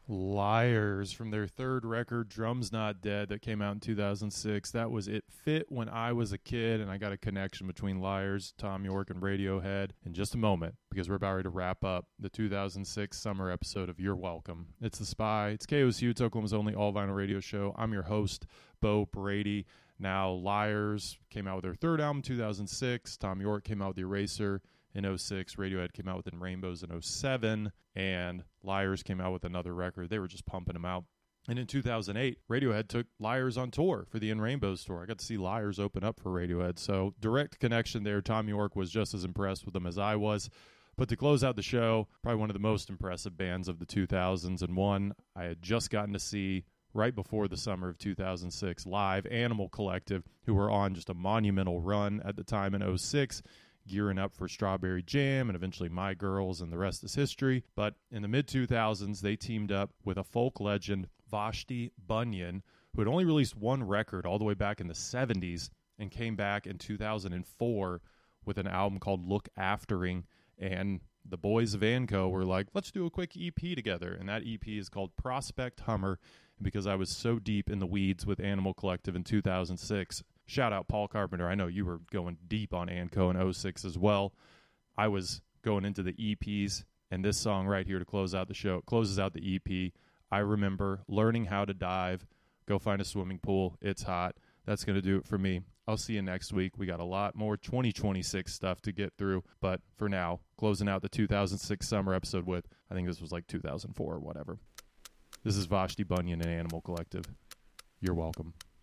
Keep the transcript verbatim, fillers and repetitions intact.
Liars from their third record, Drums Not Dead, that came out in two thousand six. That was It Fit When I Was a Kid, and I got a connection between Liars, Tom York, and Radiohead in just a moment because we're about ready to wrap up the two thousand six summer episode of You're Welcome. It's The Spy. It's K O S U. It's Oklahoma's only all-vinyl radio show. I'm your host, Bo Brady. Now, Liars came out with their third album in two thousand six. Tom York came out with Eraser in oh six. Radiohead came out with In Rainbows in oh seven. And Liars came out with another record. They were just pumping them out. And in two thousand eight, Radiohead took Liars on tour for the In Rainbows tour. I got to see Liars open up for Radiohead. So direct connection there. Tom York was just as impressed with them as I was. But to close out the show, probably one of the most impressive bands of the two thousands, and one I had just gotten to see right before the summer of two thousand six live, Animal Collective, who were on just a monumental run at the time in oh six, gearing up for Strawberry Jam and eventually My Girls, and the rest is history. But in the mid two thousands, they teamed up with a folk legend, Vashti Bunyan, who had only released one record all the way back in the seventies and came back in two thousand four with an album called Look Aftering. And the boys of Anco were like, let's do a quick E P together. And that E P is called Prospect Hummer. And because I was so deep in the weeds with Animal Collective in two thousand six, shout out Paul Carpenter. I know you were going deep on Anco in oh six as well. I was going into the E Ps, and this song right here to close out the show, it closes out the E P. I remember learning how to dive, go find a swimming pool. It's hot. That's going to do it for me. I'll see you next week. We got a lot more twenty twenty-six stuff to get through. But for now, closing out the two thousand six summer episode with, I think this was like two thousand four or whatever. This is Vashti Bunyan and Animal Collective. You're welcome.